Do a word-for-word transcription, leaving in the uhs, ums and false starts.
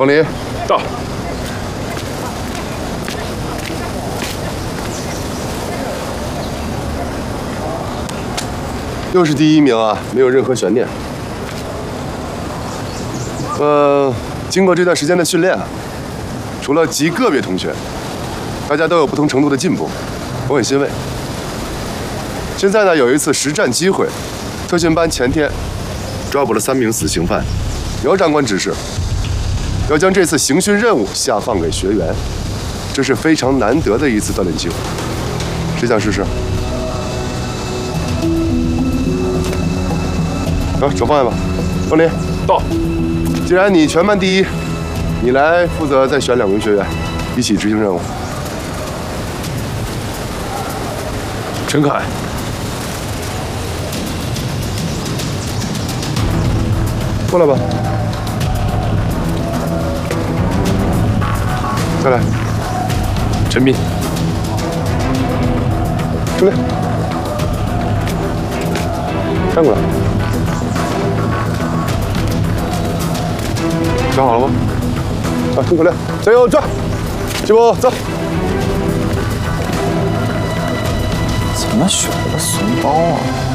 方林， 到。 又是第一名啊，没有任何悬念。呃，经过这段时间的训练啊，除了极个别同学，大家都有不同程度的进步，我很欣慰。现在呢，有一次实战机会，特训班前天抓捕了三名死刑犯，姚长官指示要将这次刑讯任务下放给学员，这是非常难得的一次锻炼机会。谁想试试？啊，手放下吧，方林， 到。 既然你全班第一，你来负责再选两名学员，一起执行任务。 陈凯， 过来吧，再来， 陈斌， 出来，站过来。想好了吗？啊，听口令，加油，抓！齐步走。 怎么选了个怂包啊？